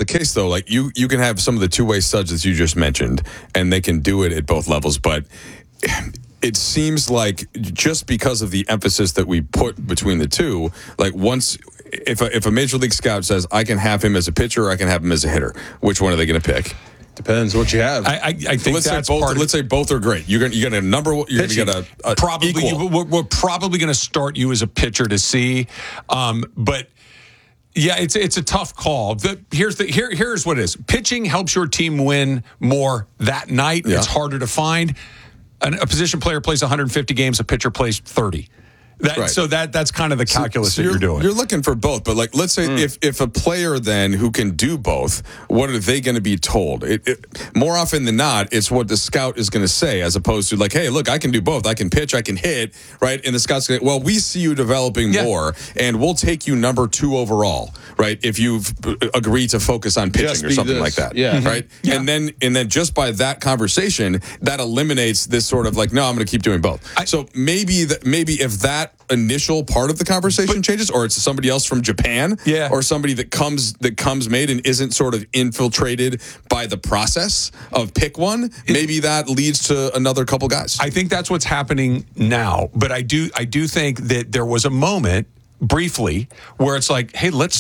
case, though, like you can have some of the two-way studs that you just mentioned, and they can do it at both levels, but it seems like just because of the emphasis that we put between the two, like if a major league scout says I can have him as a pitcher or I can have him as a hitter, which one are they going to pick? Depends what you have. I think let's that's say both. Let's say both are great. You're going to get a number. You're going to get a probably. equal. We're probably going to start you as a pitcher to see, but. Yeah, it's a tough call. Here's what it is. Pitching helps your team win more that night. Yeah. It's harder to find. A position player plays 150 games. A pitcher plays 30. Right. So that's kind of the calculus that you're doing. You're looking for both, but like let's say if a player then who can do both, what are they going to be told? More often than not, it's what the scout is going to say, as opposed to like, hey, look, I can do both. I can pitch, I can hit, right? And the scout's going, well, we see you developing more, and we'll take you number 2 overall, right? If you've agreed to focus on pitching or something like that, right? Yeah. And then just by that conversation, that eliminates this sort of like, no, I'm going to keep doing both. So maybe if that initial part of the conversation changes, or it's somebody else from Japan, or somebody that comes made and isn't sort of infiltrated by the process of pick one, maybe that leads to another couple guys. I think that's what's happening now, but I do think that there was a moment briefly where it's like, hey, let's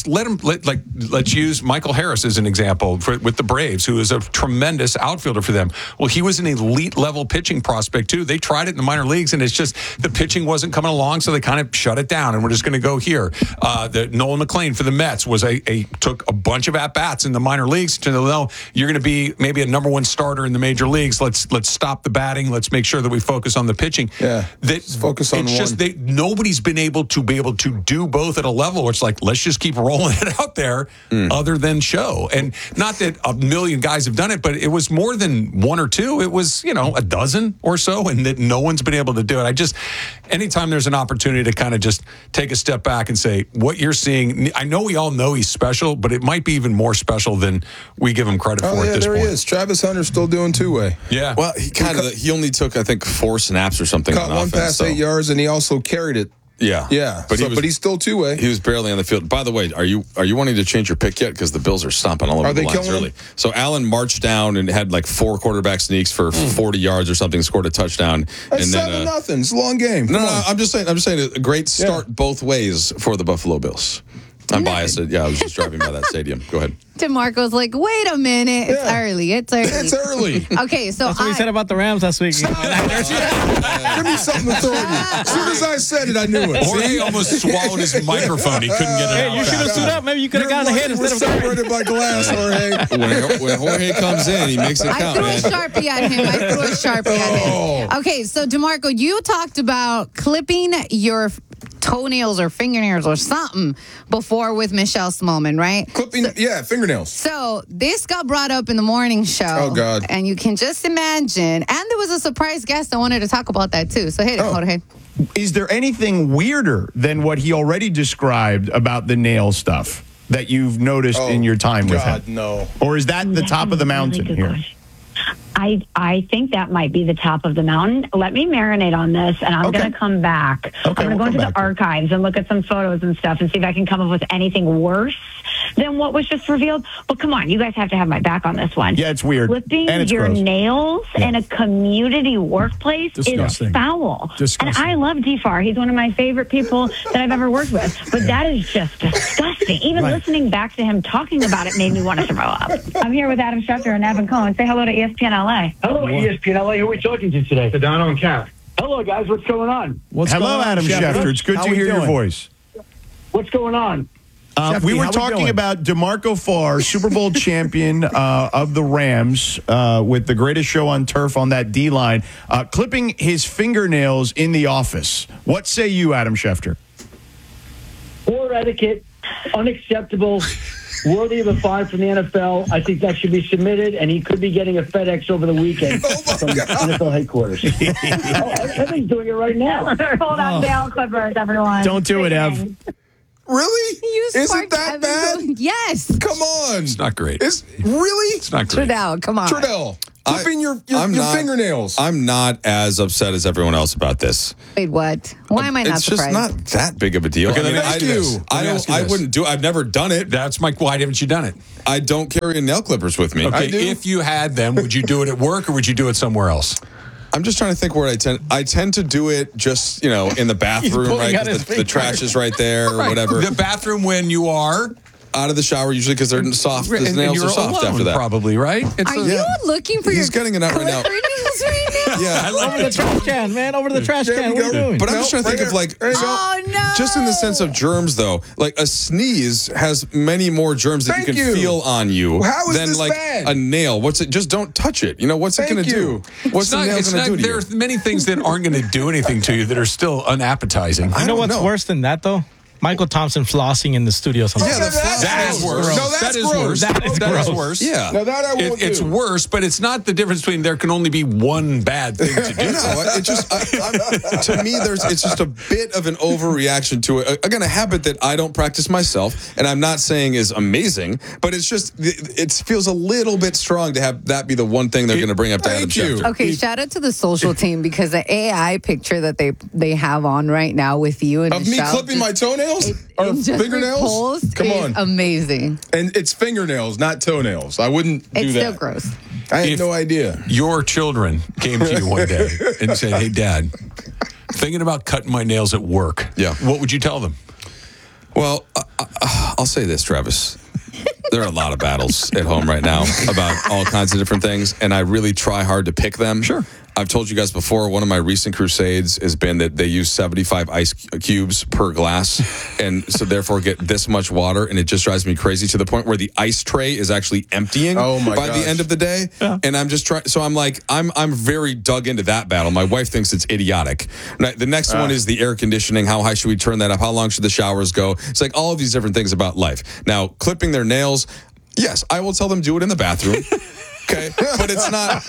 use Michael Harris as an example with the Braves, who is a tremendous outfielder for them. Well, he was an elite level pitching prospect too. They tried it in the minor leagues, and it's just the pitching wasn't coming along, so they kind of shut it down, and we're just going to go here. The Nolan McLean for the Mets was took a bunch of at bats in the minor leagues to know you're going to be maybe a number 1 starter in the major leagues. Let's stop the batting. Let's make sure that we focus on the pitching. Yeah, let's focus on one. It's just nobody's been able to do both at a level where it's like, let's just keep rolling it out there other than show. And not that a million guys have done it, but it was more than 1 or 2. It was, a dozen or so, and that no one's been able to do it. Anytime there's an opportunity to kind of just take a step back and say, what you're seeing, I know we all know he's special, but it might be even more special than we give him credit for at this point. He is. Travis Hunter's still doing two-way. Yeah. Well, he only took, I think, 4 snaps or something. Caught one pass, 8 yards, and he also carried it. Yeah. But he's still two-way. He was barely on the field. By the way, are you wanting to change your pick yet? Because the Bills are stomping all over the lines early. So Allen marched down and had like 4 quarterback sneaks for 40 yards or something, scored a touchdown. That's 7-0. It's a long game. No, I'm just saying a great start both ways for the Buffalo Bills. I'm biased. Yeah, I was just driving by that stadium. Go ahead. DeMarco's like, wait a minute. It's early. It's early. Okay, so that's what we said about the Rams last week. Give me something to throw at you. As soon as I said it, I knew it. Jorge almost swallowed his microphone. He couldn't get it out. You should have stood up. Maybe you could have gotten a hit instead of separated by glass, Jorge. When Jorge comes in, he makes it count, I threw a Sharpie at him. Okay, so DeMarco, you talked about clipping your toenails or fingernails or something before with Michelle Smallman, right? Clipping, fingernails. So this got brought up in the morning show. Oh, God. And you can just imagine. And there was a surprise guest that wanted to talk about that, too. So hit it, Jorge. Is there anything weirder than what he already described about the nail stuff that you've noticed in your time with him? No. Or is that the top of the mountain here? Question. I think that might be the top of the mountain. Let me marinate on this, and I'm going to come back. I'm going to go into the archives and look at some photos and stuff and see if I can come up with anything worse than what was just revealed. But come on, you guys have to have my back on this one. Yeah, it's weird. Clipping your nails in a community workplace is foul. And I love DFAR. He's one of my favorite people that I've ever worked with. But that is just disgusting. Even listening back to him talking about it made me want to throw up. I'm here with Adam Schefter and Evan Cohen. Say hello to ESPN LA. Hello, ESPN LA. Who are we talking to today? Sedano and Cap. Hello, guys. What's going on? Hello, Adam Schefter. It's good to hear your voice. What's going on? We were talking about DeMarco Farr, Super Bowl champion of the Rams, with the greatest show on turf on that D-line, clipping his fingernails in the office. What say you, Adam Schefter? Poor etiquette, unacceptable, worthy of a fine from the NFL. I think that should be submitted, and he could be getting a FedEx over the weekend from NFL headquarters. Evan's doing it right now. Hold on, nail clippers, everyone. Don't do it, Ev. Really? Isn't that bad? Yes. Come on. It's not great. Really? It's not great. Trudell, come on. Trudell. Clipping your fingernails. I'm not as upset as everyone else about this. Wait, what? Why am I not It's surprised? just not that big of a deal. Okay, let me ask you this. I wouldn't do it. I've never done it. That's my. Why haven't you done it? I don't carry nail clippers with me. Okay, if you had them, would you do it at work or would you do it somewhere else? I'm just trying to think where I tend to do it just, in the bathroom, pulling right? out 'Cause his the trash is right there or whatever. The bathroom when you are Out of the shower usually because they're soft. The and nails you're are soft alone, after that. probably, right? Are you looking for He's your getting it out right now. clipper nails right now? Yeah, Over the trash can, man. Over to the trash can. What are you doing? But I'm just trying to think of Oh, no. just in the sense of germs, though. Like a sneeze has many more germs that Thank you can you. feel on you How is than this like bad? a nail. What's it? Just don't touch it. What's it going to do? What's the nail going to do to There you? are many things that aren't going to do anything to you that are still unappetizing. You know don't what's know. worse than that, though? Michael Thompson flossing in the studio sometimes. Yeah, That is worse. No, that's that is gross. worse. That is That is gross. worse. Yeah. Now that I won't It's do. worse, but it's not the difference between there can only be one bad thing to do. No, it just to me, it's just a bit of an overreaction to it. Again, a habit that I don't practice myself, and I'm not saying is amazing, but it's just it feels a little bit strong to have that be the one thing they're going to bring up to Adam Thank you. Schefter. Okay, shout out to the social team because the AI picture that they have on right now with you and Of me Michelle clipping my toenails or just fingernails? repulsed Come is on. amazing. And it's fingernails, not toenails. I wouldn't do It's that. still gross. I had If- no idea. Your children came to you one day and said, "Hey, Dad, thinking about cutting my nails at work." Yeah. What would you tell them? Well, I'll say this, Travis. There are a lot of battles at home right now about all kinds of different things, and I really try hard to pick them. Sure. I've told you guys before, one of my recent crusades has been that they use 75 ice cubes per glass, and so therefore get this much water, and it just drives me crazy to the point where the ice tray is actually emptying Oh, my by gosh. the end of the day. And I'm just trying. So I'm like, I'm very dug into that battle. My wife thinks it's idiotic. Now, the next one is the air conditioning. How high should we turn that up? How long should the showers go? It's like all of these different things about life. Now, clipping their nails. Yes, I will tell them do it in the bathroom. Okay, but it's not.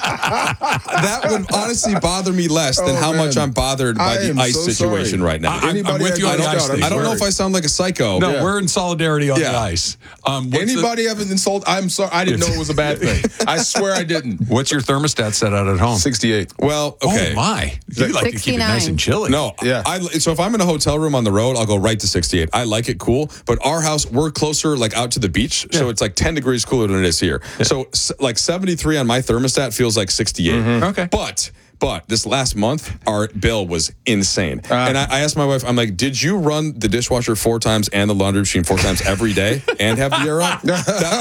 That would honestly bother me less than how much I'm bothered by I the am ice so situation sorry. right now. I'm with you on the ice thing. I don't know if I sound like a psycho. No, we're in solidarity on the ice. Anybody have an insult? I'm sorry. I didn't know it was a bad thing. I swear I didn't. What's your thermostat set out at home? 68. Well, okay. Oh my! You like to keep it nice 69. and chilly. No, Yeah. So if I'm in a hotel room on the road, I'll go right to 68. I like it cool, but our house, we're closer like out to the beach, so it's like 10 degrees cooler than it is here. So like 73 on my thermostat feels like 68. Okay. But this last month, our bill was insane. And I asked my wife, I'm like, did you run the dishwasher 4 times and the laundry machine 4 times every day and have the air up?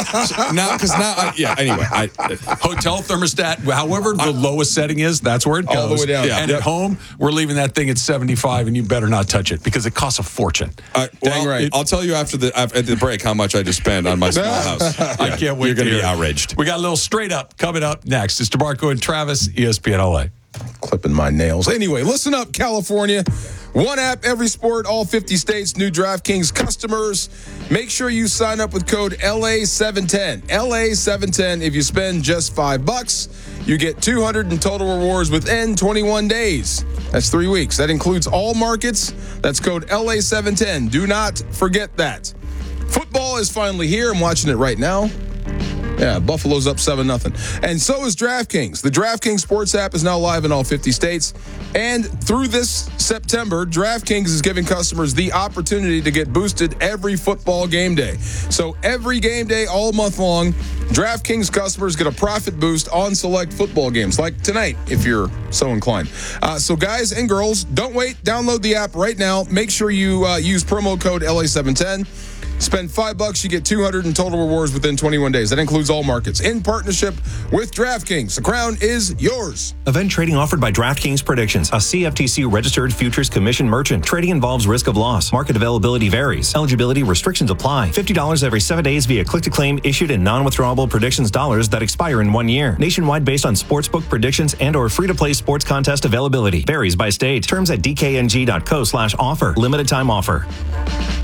Anyway. Hotel thermostat, however the lowest setting is, that's where it goes. All the way down. And at home, we're leaving that thing at 75, and you better not touch it because it costs a fortune. Dang right. I'll tell you at the break how much I just spent on my small house. I can't wait. You're going to hear be it. outraged. We got a little straight up coming up next. It's DeMarco and Travis, ESPN LA. Clipping my nails. Anyway, listen up, California. One app, every sport, all 50 states, new DraftKings customers. Make sure you sign up with code LA710. LA710. If you spend just $5, you get 200 in total rewards within 21 days. That's 3 weeks. That includes all markets. That's code LA710. Do not forget that. Football is finally here. I'm watching it right now. Yeah, Buffalo's up 7-0. And so is DraftKings. The DraftKings Sports app is now live in all 50 states. And through this September, DraftKings is giving customers the opportunity to get boosted every football game day. So every game day, all month long, DraftKings customers get a profit boost on select football games, like tonight, if you're so inclined. So guys and girls, don't wait. Download the app right now. Make sure you use promo code LA710. Spend $5, you get 200 in total rewards within 21 days. That includes all markets. In partnership with DraftKings, the crown is yours. Event trading offered by DraftKings Predictions, a CFTC registered futures commission merchant. Trading involves risk of loss. Market availability varies. Eligibility restrictions apply. $50 every 7 days via click-to-claim issued in non-withdrawable predictions dollars that expire in 1 year. Nationwide based on sportsbook predictions and or free-to-play sports contest availability. Varies by state. Terms at dkng.co/offer. Limited time offer.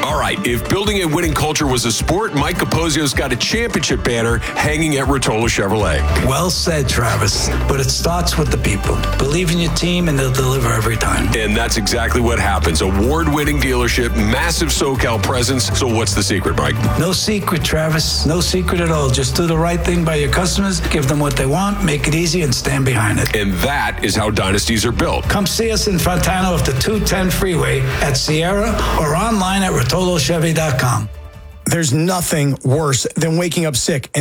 All right, if building a winning culture was a sport, Mike Capozio's got a championship banner hanging at Rotolo Chevrolet. Well said, Travis. But it starts with the people. Believe in your team and they'll deliver every time. And that's exactly what happens. Award-winning dealership, massive SoCal presence. So what's the secret, Mike? No secret, Travis. No secret at all. Just do the right thing by your customers, give them what they want, make it easy, and stand behind it. And that is how dynasties are built. Come see us in Fontana off the 210 freeway at Sierra or online at RotoloChevy.com. There's nothing worse than waking up sick and